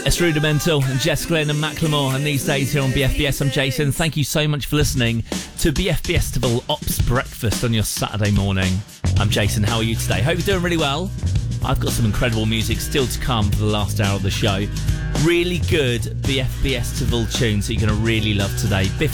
It's Rudimental and Jess Glynn and Macklemore, and these days here on BFBS, I'm Jason. Thank you so much for listening to BFBS Ops Breakfast on your Saturday morning. I'm Jason, how are you today? Hope you're doing really well. I've got some incredible music still to come for the last hour of the show. Really good BFBS tunes that you're going to really love today. Biffy